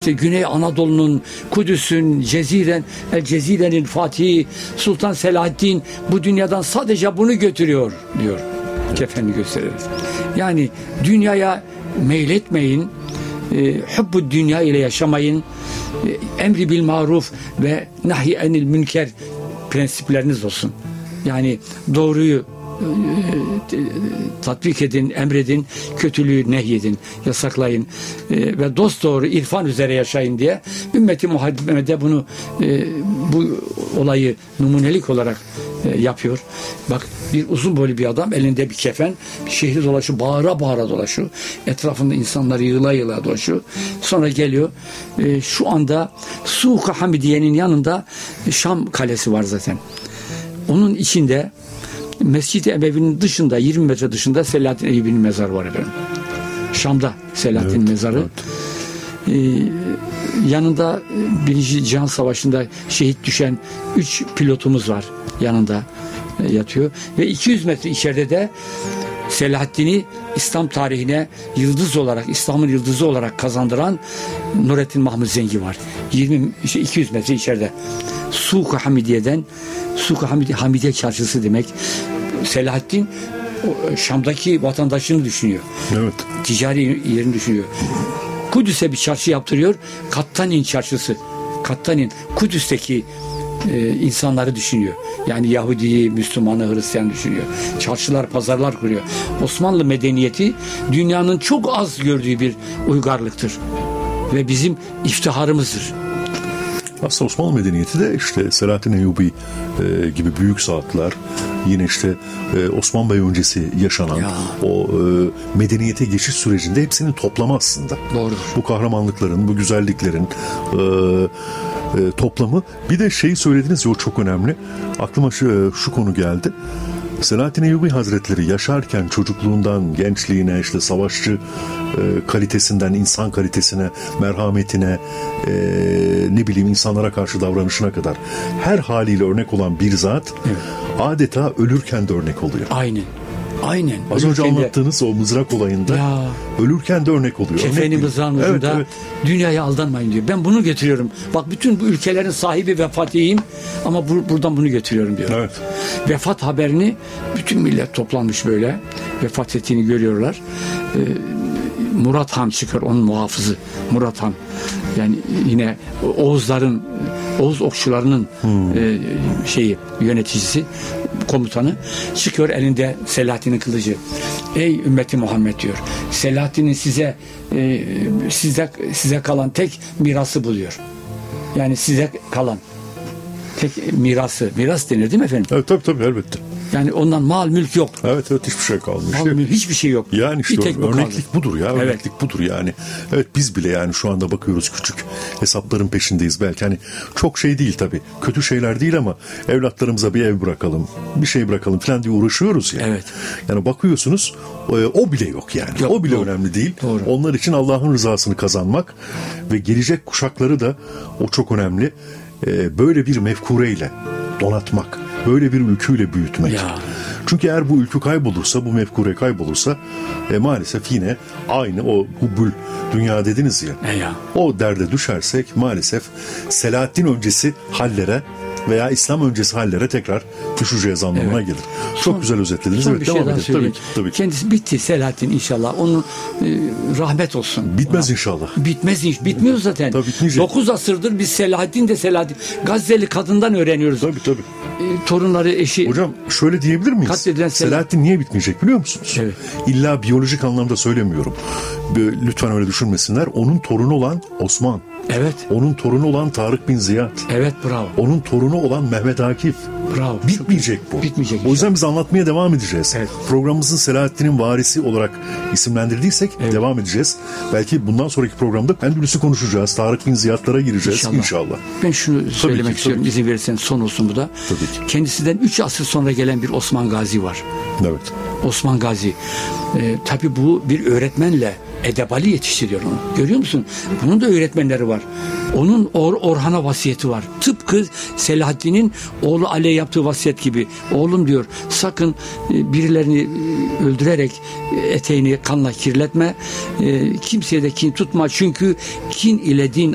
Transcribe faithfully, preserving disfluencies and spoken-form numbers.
işte Güney Anadolu'nun, Kudüs'ün, Ceziren, El Cezire'nin Fatihi Sultan Selahaddin bu dünyadan sadece bunu götürüyor diyor. Kefenini göstererek. Yani dünyaya meyletmeyin, e, hubbu dünya ile yaşamayın, e, emri bil maruf ve nahi enil münker prensipleriniz olsun. Yani doğruyu e, e, tatbik edin, emredin, kötülüğü nehyedin, yasaklayın e, ve dosdoğru irfan üzere yaşayın diye ümmeti Muhammed'e bunu e, bu olayı numunelik olarak e, yapıyor. Bak, bir uzun boylu bir adam, elinde bir kefen, bir şehri dolaşıyor, bağıra bağıra dolaşıyor. Etrafında insanları yığıla yığıla dolaşıyor. Sonra geliyor. E, şu anda Suk-ı Hamidiye'nin yanında Şam Kalesi var zaten. Onun içinde Mescid-i Emevi'nin dışında, yirmi metre dışında Selahaddin Eyyubi'nin mezarı var efendim. Şam'da Selahaddin evet, mezarı. Evet. Ee, yanında Birinci Cihan Savaşı'nda şehit düşen üç pilotumuz var. Yanında e, yatıyor. Ve iki yüz metre içeride de Selahaddin'i İslam tarihine yıldız olarak, İslam'ın yıldızı olarak kazandıran Nurettin Mahmud Zengi var. yirmi işte iki yüz metre içeride. Suk-ı Hamidiye'den, Suk-ı Hamidiye, Hamidiye Çarşısı demek. Selahaddin Şam'daki vatandaşını düşünüyor. Evet. Ticari yerini düşünüyor. Kudüs'e bir çarşı yaptırıyor. Kattanin Çarşısı. Kattanin, Kudüs'teki e, insanları düşünüyor. Yani Yahudi'yi, Müslüman'ı, Hristiyan düşünüyor. Çarşılar, pazarlar kuruyor. Osmanlı medeniyeti dünyanın çok az gördüğü bir uygarlıktır. Ve bizim iftiharımızdır. Aslında Osmanlı medeniyeti de işte Selahaddin Eyyubi e, gibi büyük saatler, yine işte e, Osman Bey öncesi yaşanan ya. o e, medeniyete geçiş sürecinde hepsinin toplamı aslında. Doğru. Bu kahramanlıkların, bu güzelliklerin e, e, toplamı. Bir de şeyi söylediniz ya, o çok önemli. Aklıma şu, şu konu geldi. Selahaddin Eyyubi Hazretleri yaşarken çocukluğundan gençliğine, işte savaşçı e, kalitesinden insan kalitesine, merhametine, e, ne bileyim insanlara karşı davranışına kadar her haliyle örnek olan bir zat, evet, adeta ölürken de örnek oluyor. Aynen. Aynen. Az önce anlattığınız o mızrak olayında ya, ölürken de örnek oluyor. Kefeni mızrağın ucunda, evet, evet, dünyaya aldanmayın diyor. Ben bunu getiriyorum. Bak, bütün bu ülkelerin sahibi ve fatihiyim ama bu, buradan bunu getiriyorum diyor. Evet. Vefat haberini bütün millet toplanmış böyle. Vefat ettiğini görüyorlar. Ee, Murat Han çıkar, onun muhafızı. Murat Han. Yani yine Oğuzların, Oğuz okçularının hmm. e, şeyi, yöneticisi, komutanı çıkıyor, elinde Selahaddin'in kılıcı. Ey ümmeti Muhammed diyor. Selahaddin'in size e, size size kalan tek mirası buluyor. Yani size kalan tek mirası. Miras denir değil mi efendim? Evet, tabii tabii, elbette. Yani ondan mal mülk yok. Evet evet, hiçbir şey kalmış. Mal mülk, hiçbir şey yok. Yani işte tek örneklik bu budur ya. Evet. Örneklik budur yani. Evet, biz bile yani şu anda bakıyoruz, küçük hesapların peşindeyiz belki. Hani çok şey değil tabii. Kötü şeyler değil ama evlatlarımıza bir ev bırakalım, bir şey bırakalım falan diye uğraşıyoruz yani. Evet. Yani bakıyorsunuz o bile yok yani. Yok, o bile doğru. Önemli değil. Doğru. Onlar için Allah'ın rızasını kazanmak ve gelecek kuşakları da o çok önemli. Böyle bir mefkureyle donatmak, böyle bir ülküyle büyütmek. Ya. Çünkü eğer bu ülkü kaybolursa, bu mefkure kaybolursa e, maalesef yine aynı o hubbül dünya dediniz ya, ya. O derde düşersek maalesef Selahaddin öncesi hallere veya İslam öncesi hallere tekrar düşeceğiz anlamına evet. gelir. Çok son, güzel özetlediniz. Evet, şey devam edelim. Tabii ki, tabii ki. Kendisi bitti Selahaddin inşallah. Onun e, rahmet olsun. Bitmez ona. inşallah. Bitmez inşallah. Bitmiyor zaten. dokuz asırdır biz Selahaddin de Selahaddin. Gazze'li kadından öğreniyoruz. Tabii tabii. E, torunları, eşi. Hocam şöyle diyebilir miyiz? Selahaddin, Selahaddin niye bitmeyecek biliyor musunuz? Evet. İlla biyolojik anlamda söylemiyorum. Lütfen öyle düşünmesinler. Onun torunu olan Osman. Evet. Onun torunu olan Tarık bin Ziyad. Evet, bravo. Onun torunu olan Mehmet Akif. Bravo. Bitmeyecek bu. Bitmeyecek. O yüzden biz anlatmaya devam edeceğiz. Evet. Programımızın Selahaddin'in varisi olarak isimlendirdiysek evet. devam edeceğiz. Belki bundan sonraki programda Endülüs'ü konuşacağız. Tarık bin Ziyad'lara gireceğiz inşallah. inşallah. Ben şunu tabii söylemek ki, istiyorum. İzin verirseniz son olsun bu da. Tabii ki. Kendisinden üç asır sonra gelen bir Osman Gazi var. Evet. Osman Gazi. Ee, tabii bu bir öğretmenle edebali yetiştiriyor onu. Görüyor musun? Bunun da öğretmenleri var. Onun Or Orhan'a vasiyeti var. Tıpkı Selahaddin'in oğlu Ali'ye yaptığı vasiyet gibi. Oğlum diyor, sakın birilerini öldürerek eteğini kanla kirletme. Kimseye de kin tutma. Çünkü kin ile din